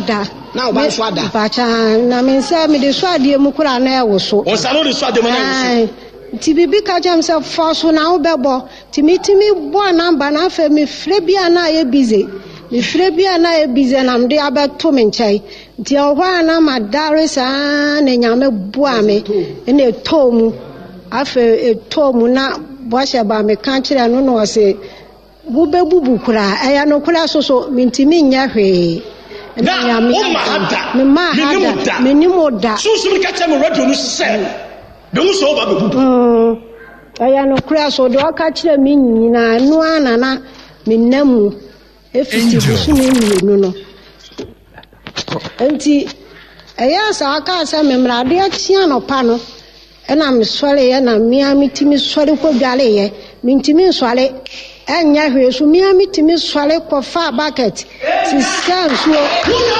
ada na oba so ada bacha na me say me de so ade mu kura na e wo so o sa no de so ade mu na e wo so ti bibi ka jam say force na wo bebo timitimi bo number na fa me frɛ bia na ye busy me frɛ bia na ye busy na me de abeto me nchai ti o hwa na madare sa na nyame bua me na etomu afa etomu na bo hye ba me kan kire no no se wo bebubu kura eya no kura so mintimi nya hwe na o ma hada me ni moda so ka tell me radio no se be wo so ba bebubu eya no kura so do ka kire me nyina no anana me namu efiti busu me mienu no enti eya sa ka sa me mrade achia no pa no ena me sore ye na mia mitimi sore ko dwale ye mintimi sore enya hwe so mia mitimi sore ko fa bucket si scan so